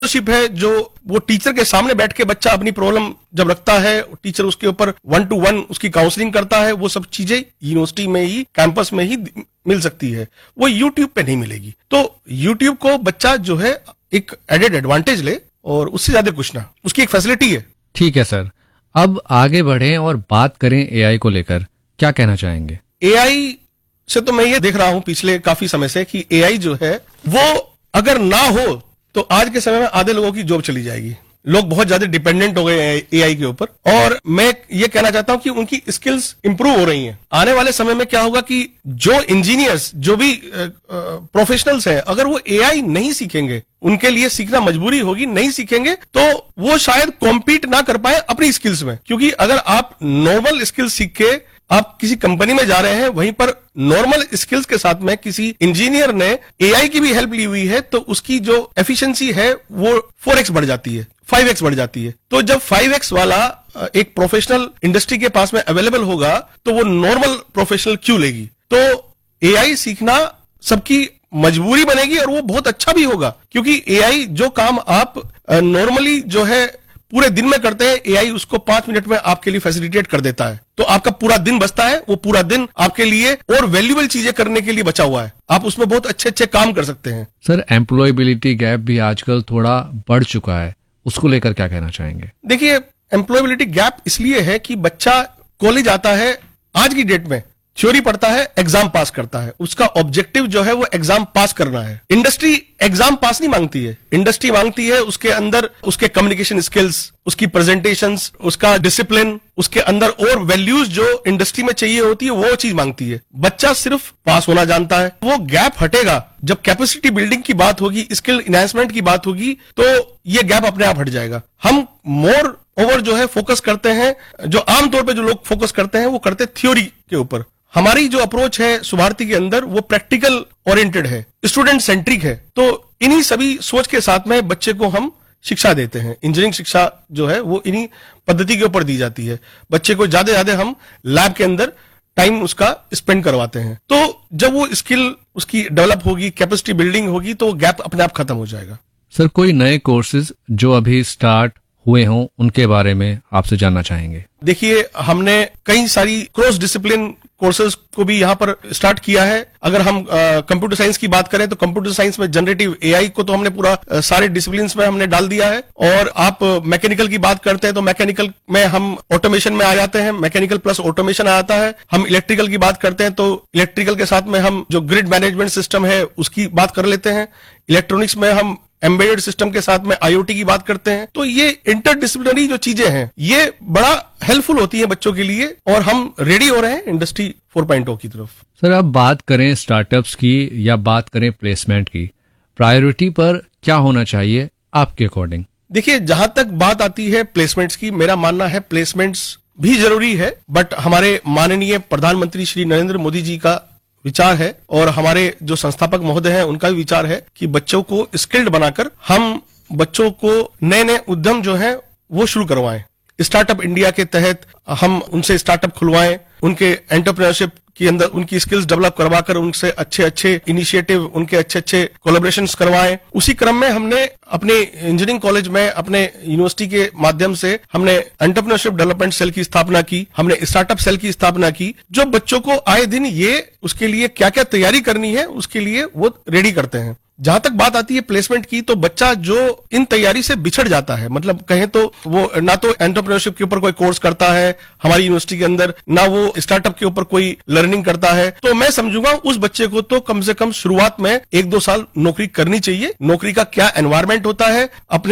Mentorship है, जो वो टीचर के सामने बैठ के बच्चा अपनी प्रॉब्लम जब रखता है, टीचर उसके ऊपर 1-to-1 उसकी काउंसलिंग करता है, वो सब चीजें यूनिवर्सिटी में ही, कैंपस में ही मिल सकती है, वो यूट्यूब पे नहीं मिलेगी। तो यूट्यूब को बच्चा जो है एक एडेड एडवांटेज ले और उससे ज्यादा कुछ ना, उसकी एक फैसिलिटी है। ठीक है सर, अब आगे बढ़ें और बात करें एआई को लेकर, क्या कहना चाहेंगे? एआई से तो मैं ये देख रहा हूं पिछले काफी समय से कि एआई जो है वो अगर ना हो तो आज के समय में आधे लोगों की जॉब चली जाएगी। लोग बहुत ज्यादा डिपेंडेंट हो गए हैं एआई के ऊपर, और मैं ये कहना चाहता हूं कि उनकी स्किल्स इंप्रूव हो रही हैं। आने वाले समय में क्या होगा कि जो इंजीनियर्स, जो भी प्रोफेशनल्स हैं, अगर वो एआई नहीं सीखेंगे, उनके लिए सीखना मजबूरी होगी, नहीं सीखेंगे तो वो शायद कॉम्पीट ना कर पाए अपनी स्किल्स में। क्योंकि अगर आप नॉर्मल स्किल्स सीख के आप किसी कंपनी में जा रहे हैं, वहीं पर नॉर्मल स्किल्स के साथ में किसी इंजीनियर ने एआई की भी हेल्प ली हुई है, तो उसकी जो एफिशिएंसी है वो 4x बढ़ जाती है, 5x बढ़ जाती है। तो जब 5x वाला एक प्रोफेशनल इंडस्ट्री के पास में अवेलेबल होगा, तो वो नॉर्मल प्रोफेशनल क्यों लेगी? तो एआई सीखना सबकी मजबूरी बनेगी और वो बहुत अच्छा भी होगा, क्योंकि एआई जो काम आप नॉर्मली जो है पूरे दिन में करते हैं, एआई उसको 5 मिनट में आपके लिए फैसिलिटेट कर देता है। तो आपका पूरा दिन बचता है, वो पूरा दिन आपके लिए और वैल्यूएबल चीजें करने के लिए बचा हुआ है, आप उसमें बहुत अच्छे अच्छे काम कर सकते हैं। सर, एम्प्लॉयबिलिटी गैप भी आजकल थोड़ा बढ़ चुका है, उसको लेकर क्या कहना चाहेंगे? देखिए, एम्प्लॉयबिलिटी गैप इसलिए है कि बच्चा कॉलेज आता है, आज की डेट में थ्योरी पढ़ता है, एग्जाम पास करता है, उसका ऑब्जेक्टिव जो है वो एग्जाम पास करना है। इंडस्ट्री एग्जाम पास नहीं मांगती है, इंडस्ट्री मांगती है उसके अंदर उसके कम्युनिकेशन स्किल्स, उसकी प्रेजेंटेशंस, उसका डिसिप्लिन, उसके अंदर और वैल्यूज जो इंडस्ट्री में चाहिए होती है, वो चीज मांगती है। बच्चा सिर्फ पास होना जानता है। वो गैप हटेगा जब कैपेसिटी बिल्डिंग की बात होगी, स्किल इनहैंसमेंट की बात होगी, तो ये गैप अपने आप हट जाएगा। हम मोर ओवर जो है फोकस करते हैं, जो आमतौर पे जो लोग फोकस करते हैं वो करते हैं थ्योरी के ऊपर। हमारी जो अप्रोच है सुभारती के अंदर वो प्रैक्टिकल ओरिएंटेड है, स्टूडेंट सेंट्रिक है। तो इन्हीं सभी सोच के साथ में बच्चे को हम शिक्षा देते हैं। इंजीनियरिंग शिक्षा जो है वो इन्हीं पद्धति के ऊपर दी जाती है। बच्चे को ज्यादा ज्यादा हम लैब के अंदर टाइम उसका स्पेंड करवाते हैं। तो जब वो स्किल उसकी डेवलप होगी, कैपेसिटी बिल्डिंग होगी, तो गैप अपने आप खत्म हो जाएगा। सर, कोई नए कोर्सेज जो अभी स्टार्ट हुए हों उनके बारे में आपसे जानना चाहेंगे? देखिए, हमने कई सारी क्रॉस डिसिप्लिन कोर्सेज को भी यहाँ पर स्टार्ट किया है। अगर हम कंप्यूटर साइंस की बात करें तो कंप्यूटर साइंस में जनरेटिव एआई को तो हमने पूरा सारे डिसिप्लिन्स में हमने डाल दिया है। और आप मैकेनिकल की बात करते हैं तो मैकेनिकल में हम ऑटोमेशन में आ जाते हैं, मैकेनिकल प्लस ऑटोमेशन आता है। हम इलेक्ट्रिकल की बात करते हैं तो इलेक्ट्रिकल के साथ में हम जो ग्रिड मैनेजमेंट सिस्टम है उसकी बात कर लेते हैं। इलेक्ट्रॉनिक्स में हम एम्बेडेड सिस्टम के साथ में आईओटी की बात करते हैं। तो ये इंटरडिसिप्लिनरी जो चीजें हैं ये बड़ा हेल्पफुल होती है बच्चों के लिए, और हम रेडी हो रहे हैं इंडस्ट्री 4.0 की तरफ। सर, अब बात करें स्टार्टअप्स की या बात करें प्लेसमेंट की, प्रायोरिटी पर क्या होना चाहिए आपके अकॉर्डिंग? देखिए, जहां तक बात आती है प्लेसमेंट्स की, मेरा मानना है प्लेसमेंट्स भी जरूरी है, बट हमारे माननीय प्रधानमंत्री श्री नरेंद्र मोदी जी का विचार है और हमारे जो संस्थापक महोदय हैं उनका भी विचार है कि बच्चों को स्किल्ड बनाकर हम बच्चों को नए नए उद्यम जो है वो शुरू करवाएं। स्टार्टअप इंडिया के तहत हम उनसे स्टार्टअप खुलवाएं, उनके एंटरप्रेन्योरशिप के अंदर उनकी स्किल्स डेवलप करवाकर उनसे अच्छे अच्छे इनिशिएटिव, उनके अच्छे अच्छे कोलैबोरेशंस करवाएं। उसी क्रम में हमने अपने इंजीनियरिंग कॉलेज में, अपने यूनिवर्सिटी के माध्यम से हमने एंटरप्रेन्योरशिप डेवलपमेंट सेल की स्थापना की, हमने स्टार्टअप सेल की स्थापना की, जो बच्चों को आए दिन ये उसके लिए क्या क्या तैयारी करनी है उसके लिए वो रेडी करते हैं। जहां तक बात आती है प्लेसमेंट की, तो बच्चा जो इन तैयारी से बिछड़ जाता है, मतलब कहें तो वो ना तो एंटरप्रेन्योरशिप के ऊपर कोई कोर्स करता है हमारी यूनिवर्सिटी के अंदर, ना वो स्टार्टअप के ऊपर कोई लर्निंग करता है, तो मैं समझूंगा उस बच्चे को तो कम से कम शुरुआत में 1-2 साल नौकरी करनी चाहिए। नौकरी का क्या एनवायरमेंट होता है,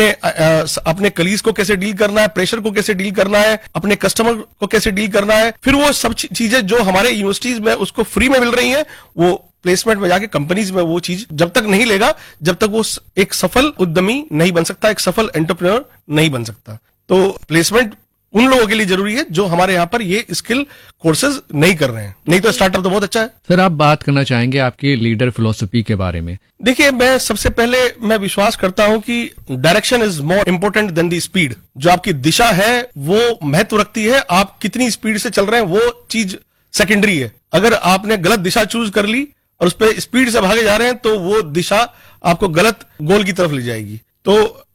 अपने कलीग्स को कैसे डील करना है, प्रेशर को कैसे डील करना है, अपने कस्टमर को कैसे डील करना है, फिर वो सब चीजें जो हमारे यूनिवर्सिटीज में उसको फ्री में मिल रही है, वो प्लेसमेंट में जाके कंपनीज में वो चीज जब तक नहीं लेगा, जब तक वो एक सफल उद्यमी नहीं बन सकता, एक सफल एंटरप्रेन्योर नहीं बन सकता। तो प्लेसमेंट उन लोगों के लिए जरूरी है जो हमारे यहाँ पर ये स्किल कोर्सेज नहीं कर रहे हैं, नहीं तो स्टार्टअप तो बहुत अच्छा है। सर, आप बात करना चाहेंगे आपकी लीडर फिलोसफी के बारे में? देखिए, मैं सबसे पहले मैं विश्वास करता हूं कि direction is more important then the speed. जो आपकी दिशा है वो महत्व रखती है, आप कितनी स्पीड से चल रहे हैं वो चीज सेकेंडरी है। अगर आपने गलत दिशा चूज कर ली और उस पर स्पीड से भागे जा रहे हैं तो वो दिशा आपको गलत गोल की तरफ ले जाएगी। तो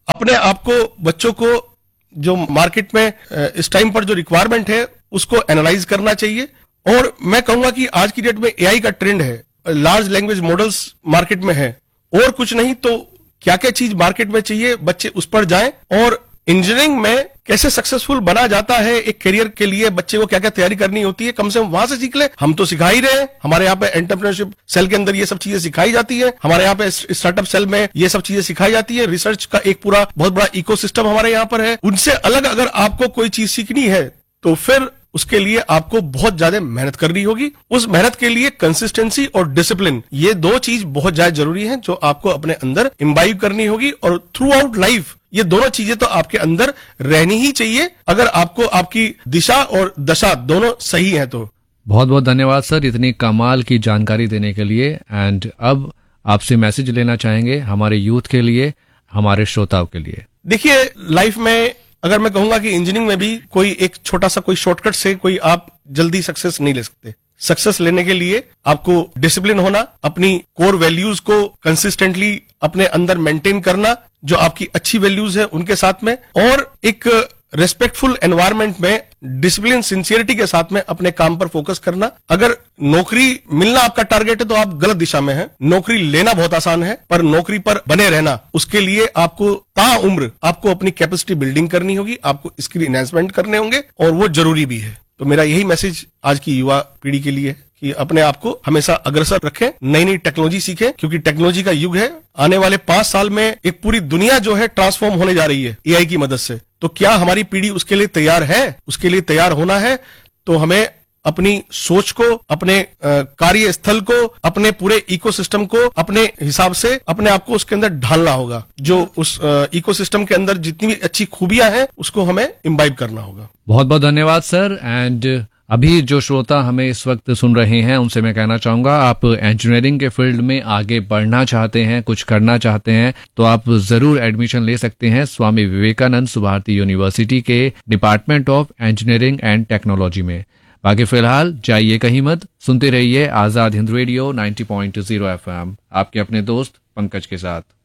अपने आप को, बच्चों को जो मार्केट में इस टाइम पर जो रिक्वायरमेंट है उसको एनालाइज करना चाहिए। और मैं कहूंगा कि आज की डेट में एआई का ट्रेंड है, लार्ज लैंग्वेज मॉडल्स मार्केट में है, और कुछ नहीं तो क्या क्या चीज मार्केट में चाहिए बच्चे उस पर जाएं। और इंजीनियरिंग में कैसे सक्सेसफुल बना जाता है, एक करियर के लिए बच्चे को क्या क्या तैयारी करनी होती है, कम से कम वहां से सीख ले। हम तो सिखा ही रहे हैं, हमारे यहाँ पे एंटरप्रेन्योरशिप सेल के अंदर ये सब चीजें सिखाई जाती है, हमारे यहाँ पे स्टार्टअप सेल में ये सब चीजें सिखाई जाती है। रिसर्च का एक पूरा बहुत बड़ा इकोसिस्टम हमारे यहाँ पर है। उनसे अलग अगर आपको कोई चीज सीखनी है तो फिर उसके लिए आपको बहुत ज्यादा मेहनत करनी होगी। उस मेहनत के लिए कंसिस्टेंसी और डिसिप्लिन, ये दो चीज बहुत ज्यादा जरूरी है जो आपको अपने अंदर इम्बाइब करनी होगी। और थ्रू आउट लाइफ ये दोनों चीजें तो आपके अंदर रहनी ही चाहिए, अगर आपको आपकी दिशा और दशा दोनों सही है तो। बहुत बहुत धन्यवाद सर इतनी कमाल की जानकारी देने के लिए। एंड अब आपसे मैसेज लेना चाहेंगे हमारे यूथ के लिए, हमारे श्रोताओं के लिए। देखिए, लाइफ में अगर मैं कहूंगा कि इंजीनियरिंग में भी कोई एक छोटा सा कोई शॉर्टकट से कोई आप जल्दी सक्सेस नहीं ले सकते। सक्सेस लेने के लिए आपको डिसिप्लिन होना, अपनी कोर वैल्यूज को कंसिस्टेंटली अपने अंदर मेंटेन करना, जो आपकी अच्छी वैल्यूज है उनके साथ में, और एक रेस्पेक्टफुल एनवायरनमेंट में डिसिप्लिन सिंसियरिटी के साथ में अपने काम पर फोकस करना। अगर नौकरी मिलना आपका टारगेट है तो आप गलत दिशा में हैं। नौकरी लेना बहुत आसान है, पर नौकरी पर बने रहना, उसके लिए आपको ताउम्र आपको अपनी कैपेसिटी बिल्डिंग करनी होगी, आपको स्किल एनहांसमेंट करने होंगे, और वो जरूरी भी है। तो मेरा यही मैसेज आज की युवा पीढ़ी के लिए है कि अपने आप को हमेशा अग्रसर रखें, नई नई टेक्नोलॉजी सीखें, क्योंकि टेक्नोलॉजी का युग है। आने वाले 5 साल में एक पूरी दुनिया जो है ट्रांसफॉर्म होने जा रही है एआई की मदद से। तो क्या हमारी पीढ़ी उसके लिए तैयार है? उसके लिए तैयार होना है तो हमें अपनी सोच को, अपने कार्य स्थल को, अपने पूरे इकोसिस्टम को अपने हिसाब से अपने आप को उसके अंदर ढालना होगा। जो उस इकोसिस्टम के अंदर जितनी भी अच्छी खूबियां हैं उसको हमें इम्बाइब करना होगा। बहुत बहुत धन्यवाद सर। एंड अभी जो श्रोता हमें इस वक्त सुन रहे हैं उनसे मैं कहना चाहूंगा, आप इंजीनियरिंग के फील्ड में आगे बढ़ना चाहते हैं, कुछ करना चाहते हैं, तो आप जरूर एडमिशन ले सकते हैं स्वामी विवेकानंद सुभारती यूनिवर्सिटी के department of engineering and technology में। बाकी फिलहाल जाइए कहीं मत, सुनते रहिए आजाद हिंद रेडियो 90.0 FM, आपके अपने दोस्त पंकज के साथ।